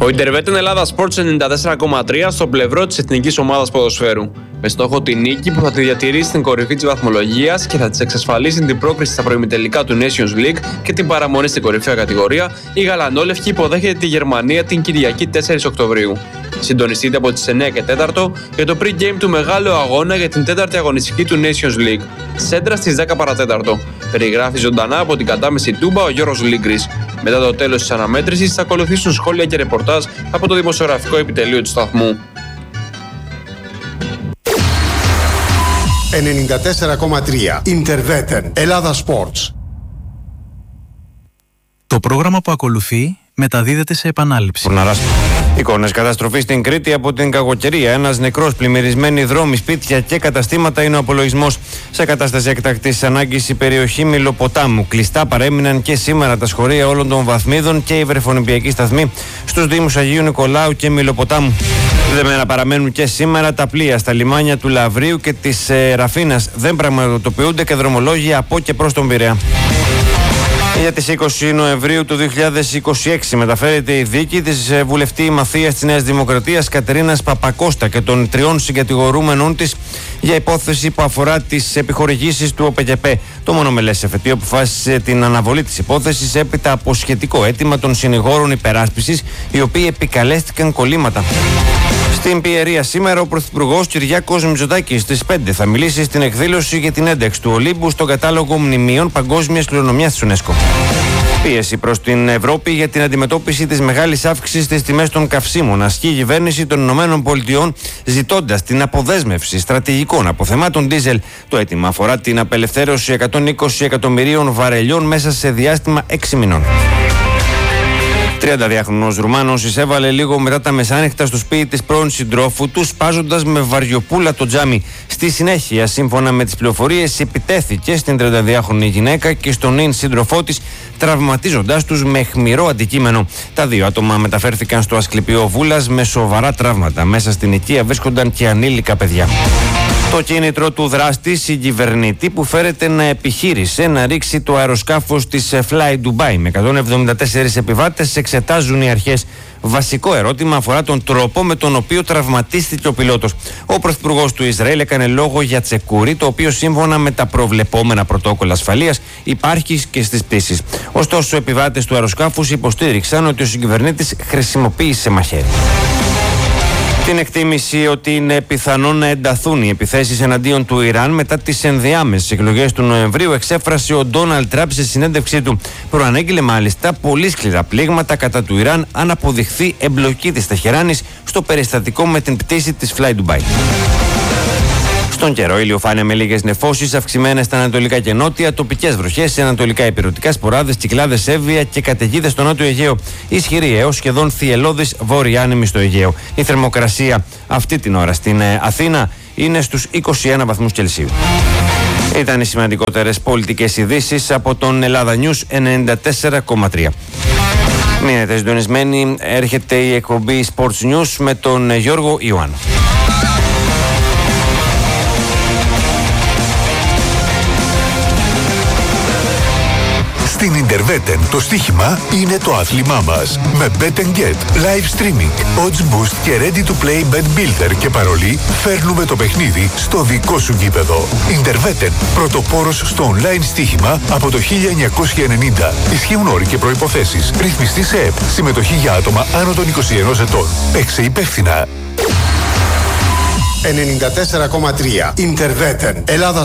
Ο Ιντερβέτεν Ελλάδα Sports 94,3 στο πλευρό της εθνικής ομάδας ποδοσφαίρου. Με στόχο τη νίκη που θα τη διατηρήσει στην κορυφή της βαθμολογίας και θα της εξασφαλίσει την πρόκριση στα προημιτελικά του Nations League και την παραμονή στην κορυφαία κατηγορία, η Γαλανόλευκη υποδέχεται τη Γερμανία την Κυριακή 4 Οκτωβρίου. Συντονιστείτε από τις 9 και 4 για το pre-game του μεγάλου αγώνα για την 4η αγωνιστική του Nations League. Σέντρα στις 10 παρατέταρτο. Περιγράφει ζωντανά από την κατάμεση Τούμπα ο Γιώργος Λίγκρης. Μετά το τέλος της αναμέτρησης θα ακολουθήσουν σχόλια και ρεπορτάζ από το δημοσιογραφικό επιτελείο του σταθμού. 94,3 Ιντερβέτεν Ελλάδα Sports. Το πρόγραμμα που ακολουθεί μεταδίδεται σε επανάληψη. Εικόνες καταστροφής στην Κρήτη από την κακοκαιρία. Ένας νεκρός, πλημμυρισμένοι δρόμοι, σπίτια και καταστήματα είναι ο απολογισμός. Σε κατάσταση εκτακτής ανάγκης η περιοχή Μιλοποτάμου. Κλειστά παρέμειναν και σήμερα τα σχολεία όλων των βαθμίδων και οι βρεφονιπιακοί σταθμοί στους Δήμους Αγίου Νικολάου και Μιλοποτάμου. Δεμένα παραμένουν και σήμερα τα πλοία στα λιμάνια του Λαυρίου και της Ραφίνας. Δεν πραγματοποιούνται και δρομολόγια από και προς τον Πειραιά. Για τις 20 Νοεμβρίου του 2026 μεταφέρεται η δίκη της βουλευτή Μαθίας της Νέας Δημοκρατίας Κατερίνας Παπακώστα και των 3 συγκατηγορούμενων της για υπόθεση που αφορά τις επιχορηγήσεις του ΟΠΕΚΕΠΕ. Το μονομελές εφετείο αποφάσισε την αναβολή της υπόθεσης έπειτα από σχετικό αίτημα των συνηγόρων υπεράσπισης, οι οποίοι επικαλέστηκαν κολλήματα. Στην Πιερία σήμερα ο Πρωθυπουργός Κυριάκος Μητσοτάκης στις 5 θα μιλήσει στην εκδήλωση για την ένταξη του Ολύμπου στον κατάλογο μνημείων παγκόσμιας κληρονομιάς της UNESCO. Πίεση προς την Ευρώπη για την αντιμετώπιση της μεγάλης αύξησης στις τιμές των καυσίμων ασκεί η κυβέρνηση των ΗΠΑ ζητώντας την αποδέσμευση στρατηγικών αποθεμάτων ντίζελ. Το αίτημα αφορά την απελευθέρωση 120 εκατομμυρίων βαρελιών μέσα σε διάστημα 6 μηνών. 32χρονος Ρουμάνος εισέβαλε λίγο μετά τα μεσάνυχτα στο σπίτι της πρώην συντρόφου του, σπάζοντας με βαριοπούλα το τζάμι. Στη συνέχεια, σύμφωνα με τις πληροφορίες, επιτέθηκε στην 32χρονη γυναίκα και στον νυν σύντροφό της, τραυματίζοντας τους με αιχμηρό αντικείμενο. Τα δύο άτομα μεταφέρθηκαν στο Ασκληπιό Βούλας με σοβαρά τραύματα. Μέσα στην οικία βρίσκονταν και ανήλικα παιδιά. Το κίνητρο του δράστη συγκυβερνήτη που φέρεται να επιχείρησε να ρίξει το αεροσκάφος της Fly Dubai με 174 επιβάτες εξετάζουν οι αρχές. Βασικό ερώτημα αφορά τον τρόπο με τον οποίο τραυματίστηκε ο πιλότος. Ο Πρωθυπουργός του Ισραήλ έκανε λόγο για τσεκούρι, το οποίο σύμφωνα με τα προβλεπόμενα πρωτόκολλα ασφαλείας υπάρχει και στις πτήσεις. Ωστόσο, οι επιβάτες του αεροσκάφους υποστήριξαν ότι ο συγκυβερνήτης χρησιμοποίησε μαχαίρι. Την εκτίμηση ότι είναι πιθανό να ενταθούν οι επιθέσεις εναντίον του Ιράν μετά τις ενδιάμεσες εκλογές του Νοεμβρίου εξέφρασε ο Ντόναλντ Τραμπ σε συνέντευξή του. Προανήγγειλε μάλιστα πολύ σκληρά πλήγματα κατά του Ιράν αν αποδειχθεί εμπλοκή της Τεχεράνης στο περιστατικό με την πτήση της Fly Dubai. Στον καιρό, ηλιοφάνεια με λίγες νεφώσεις, αυξημένες στα ανατολικά και νότια, τοπικές βροχές σε ανατολικά υπηρετικά, σποράδες, κυκλάδες, έβεια και καταιγίδες στο νότιο Αιγαίο. Ισχυρή έως σχεδόν θυελλώδης βόρεια άνεμη στο Αιγαίο. Η θερμοκρασία αυτή την ώρα στην Αθήνα είναι στους 21 βαθμούς Κελσίου. Ήταν οι σημαντικότερες πολιτικές ειδήσεις από τον Ελλάδα News 94,3. Μείνετε συντονισμένοι, έρχεται η εκπομπή Sports News με τον Γιώργο Ιωάννου. Στην Ιντερβέτεν το στοίχημα είναι το άθλημά μας. Με Bet & Get, live streaming, odds boost και ready to play bet builder και παρολί, φέρνουμε το παιχνίδι στο δικό σου γήπεδο. Ιντερβέτεν, πρωτοπόρος στο online στοίχημα από το 1990. Ισχύουν όροι και προϋποθέσεις. Ρυθμιστή σε ΕΠ. Συμμετοχή για άτομα άνω των 21 ετών. Παίξε υπεύθυνα. 94,3 Ιντερβέτεν Ελλάδα